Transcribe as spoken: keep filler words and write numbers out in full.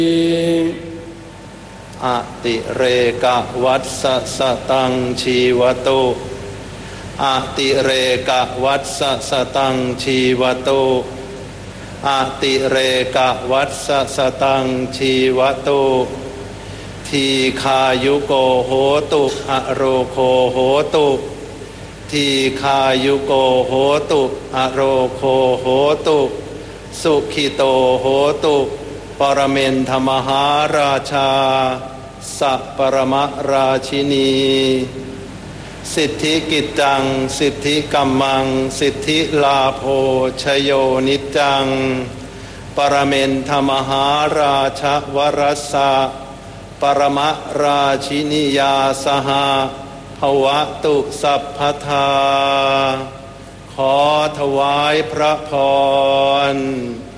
อติเรกวัสสสตังชีวโตอติเรกวัสสสตังชีวโตอติเรกวัสสสตังชีวโตทีคายุโกโหตุอโรโคโหตุทีคายุโกโหตุอโรโคโหตุสุขิโตโหตุปรเมนธมหาราชาสัพปรมราชินีสิทธิกิจจังสิทธิกัมมังสิทธิลาโภชโยนิจจังปรเมนธมหาราชวรัสสะปรมราชินียาสหภวตุสัพพทาขอถวายพระพร